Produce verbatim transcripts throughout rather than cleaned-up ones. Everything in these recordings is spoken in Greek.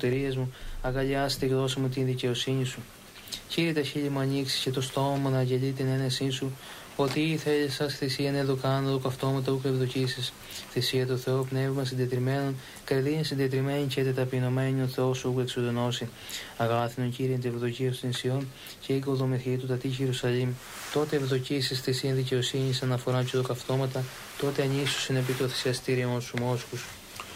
σωτηρίας μου, αγκαλιάστε και δώσε μου την δικαιοσύνη σου. Κύριε, τα χείλη μου ανοίξει και το στόμα μου να αγγελεί την ένεσή σου, ότι η θέλει σα θυσία να το κάνω, το καυτώματα ούκ ευδοκίσει. Θυσία του Θεού, πνεύμα συντετριμένων, καρδία συντετριμένη και ταπεινωμένη, ο Θεό ούκ εξουδενώσει. Αγάθινον Κύριε, την ευδοκία στην Σιών και οικοδομηθεί του τα τείχη Ιερουσαλήμ. Τότε ευδοκίσει θυσία δικαιοσύνη αναφορά και το καυτώματα, τότε ανήσουσιν επί το θυσιαστήριον σου μόσχους.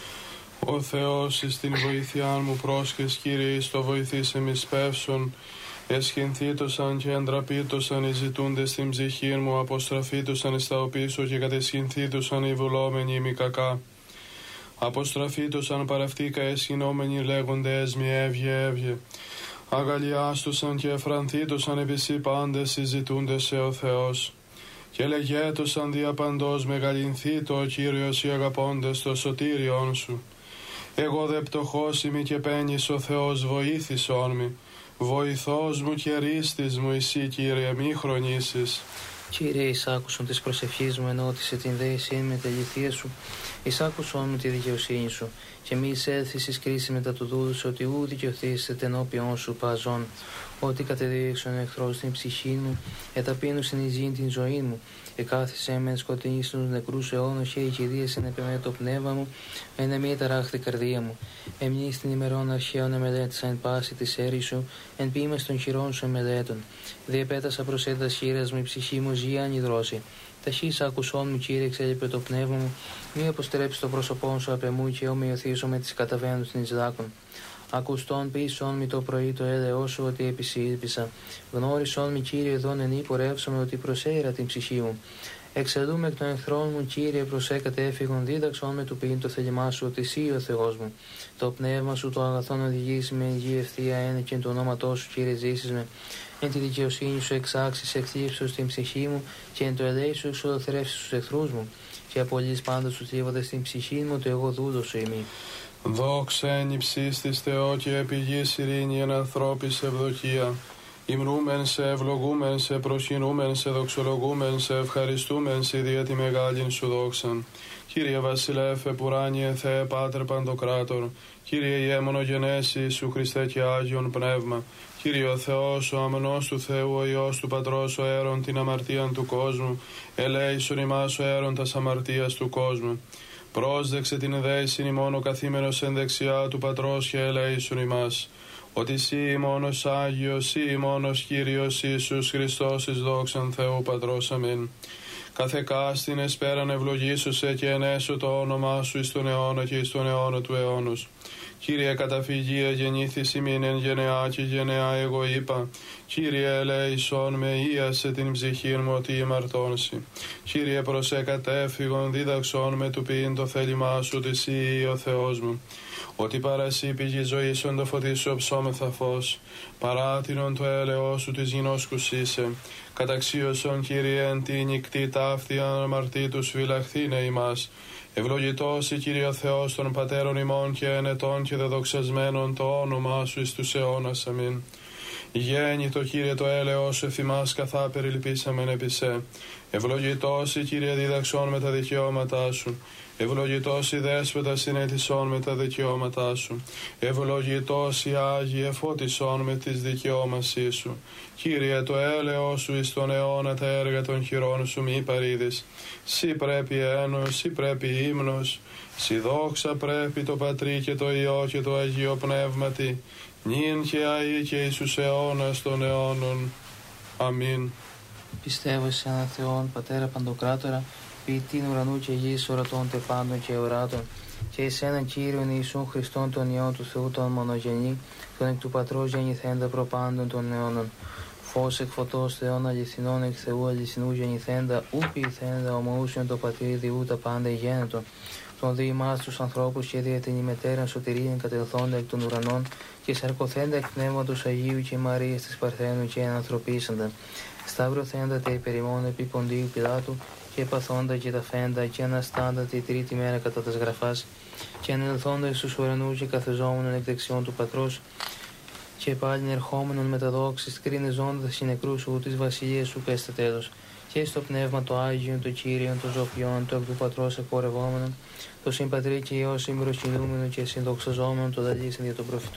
Ο Θεός εις την βοήθειά μου πρόσχες, Κύριε, εις το βοηθήσε μη σπεύσον. Εσχυνθήτωσαν και εντραπήτωσαν οι ζητούντες στην ψυχή μου, αποστραφήτωσαν εις τα οπίσω και κατεσχυνθήτωσαν οι βουλόμενοι μη κακά. Αποστραφήτωσαν παραυτήκα εσχυνόμενοι λέγονται έσμι έβγε έβγε. Αγαλιάστωσαν και εφρανθήτωσαν επισή πάντες οι ζητούντες σε ο Θεός. Και λεγέτωσαν διαπαντός μεγαλυνθήτω ο Κύριος οι αγαπώντες το σωτήριον σου. Εγώ δε πτωχός ημι και πένης ο Θεός βοήθησόν μη. Βοηθός μου και ρίστης μου εσύ, Κύριε, μη χρονίσεις. Κύριε, εισάκουσον της προσευχής μου, ενώτισε την δέησήν με τα λυθία σου, εισάκουσον μου τη δικαιοσύνη σου, και μη εισέλθεις εις κρίση μετά του δούλου σου, ότι ου δικαιωθήσετε ενώπιον σου παζών, ότι κατεδίωξον ο εχθρός την ψυχή μου, εταπείνουσιν εις γην την ζωή μου, εκάθισε με σκοτεινή στους νεκρούς αιώνους και η κυρίασιν επί με το πνεύμα μου, με να μη ταράχθη καρδία μου. Εμνή στην ημερών αρχαίων εμελέτησα εν πάση της έρης σου, εν ποίμες των χειρών σου εμελέτων. Διεπέτασα προς έντας χείρας μου, η ψυχή μου ζει ανιδρώση. Ταχύς άκουσόν μου, Κύριε, εξέλιπε το πνεύμα μου, μη αποστρέψει το πρόσωπό σου απ' εμού και ομοιωθήσω με τις καταβαίνουν την Ισδάκων. Ακουστόν πίσον μη το πρωί το έλεό σου, ότι επισήλπισα. Γνώρισον μη, Κύριε, εδώ εν πορεύσομαι, ότι προσέειρα την ψυχή μου. Εξελούμε εκ των εχθρών μου, Κύριε, προσέκατε έφυγον, δίδαξον με του ποιήν το θέλημά σου, ότι εσύ ο Θεός μου. Το πνεύμα σου το αγαθόν οδηγήσει με εν γη ευθεία ένε και εν το ονόματό σου, Κύριε, ζήσεις με. Εν τη δικαιοσύνη σου εξάξεις εκθλίψεως την ψυχή μου και εν το ελέη σου εξολοθρεύσεις τους εχθρούς μου. Και απολύς πάντα τους θλίβοντας στην ψυχή μου, το εγώ δούλο σου ημί. Δόξα εν υψίστης Θεό και επί γης ειρήνη εν ανθρώπης ευδοκία. Υμνούμεν σε, ευλογούμεν σε, προσκυνούμεν σε, δοξολογούμεν σε, ευχαριστούμεν σε δια τη μεγάλην σου δόξαν. Κύριε Βασιλεύ επουράνιε Θεέ Πάτερ Παντοκράτορ, Κύριε Ιε μονογενέσι Ιησού Χριστέ και Άγιον Πνεύμα, Κύριε ο Θεός, ο αμνός του Θεού, ο Υιός του Πατρός, ο αίρον την αμαρτίαν του κόσμου, ελέησον ημάς ο αίρον τας αμαρτίας του κόσμου. Πρόσδεξε την δέησιν ημών ο καθήμενος εν δεξιά του Πατρός και ελέησον ημάς. Ότι εσύ μόνος Άγιος, εσύ μόνος Κύριος Ιησούς Χριστός εις δόξαν Θεού Πατρός. Αμήν. Κάθε κάστην εσπέραν ευλογήσουσε και ενέσω το όνομά σου εις τον αιώνα και εις τον αιώνα του αιώνους. Κύριε καταφυγία γεννήθης ημίν εν γενεά και γενεά εγώ είπα. Κύριε ελέησον με ίασε την ψυχή μου ότι ημαρτώνσει. Κύριε προσεκατέφυγον δίδαξον με του ποιήν το θέλημά σου ότι εσύ ο Θεός μου. Ότι παρασύ πηγή ζωής ον το φωτίσου ψώμεθα φως. Παράτηνον το έλεος σου της γινώσκους είσαι. Καταξίωσον Κύριε εν τη νυκτή ταύτη αμαρτήτους φυλαχθήνε ημάς. Ευλογητός η Κύριε ο Θεός των Πατέρων ημών και ενετών και δεδοξασμένων το όνομά σου εις τους αιώνας. Αμήν. Γέννητο Κύριε το έλεος σου εφημάς καθά περιλυπήσαμεν επί σε. Ευλογητός η Κύριε δίδαξον με τα δικαιώματά σου. Ευλογητός η Δέσποτα συνέτησον με τα δικαιώματά σου. Ευλογητός η Άγιε φώτισον με τις δικαιώμασή σου. Κύριε το έλεος σου εις τον αιώνα τα έργα των χειρών σου μη παρήδεις. Σύ πρέπει ένος, σύ πρέπει ύμνος, σύ δόξα πρέπει το Πατρί και το Υιό και το Αγίο Πνεύματι, νυν και αεί και εις τους αιώνας των αιώνων. Αμήν. Πιστεύω σε έναν Θεόν, Πατέρα Παντοκράτορα, ποιητήν ουρανού και γης, ορατών τεφάντων και οράτων, και εις έναν Κύριον Ιησούν Χριστόν τον Υιόν του Θεού τον μονογενή, τον εκ του Πατρός γεννηθέντα προπάντων των αιώνων. Φως εκ φωτός Θεών αληθινών εκ Θεού αληθινού γεννηθέντα, ου ποιηθέντα ομοούσιον το Πατρί διού τα πάντα γένετο. Τον δι' ημάς τους ανθρώπους και δια την ημετέραν σωτηρίαν κατελθόντα εκ των ουρανών και σαρκωθέντα εκ πνεύματος Αγίου και Μαρίας της Παρθένου και ενανθρωπίσαντα. Σταυρωθέντα τε υπερημών επί Ποντίου Πιλάτου και παθώντα και τα φέντα και αναστάντα τη τρίτη μέρα κατά τας γραφάς και ανελθόντα εις τους ουρανούς και καθεζόμενον εκ δεξιών του Πατρός και πάλιν ερχόμενον με τα δόξης κρίνεζόντας οι νεκρούς σου της βασιλείας σου πέστα τέλος. Και στο πνεύμα το Άγιον, το Κύριον, το Ζωπιόν, το εκ του Πατρός εκπορευόμενον, το συμπατρί και Υιό συμπροσκυνούμενο και συνδοξαζόμενο το δαλήσεν για τον προφητό.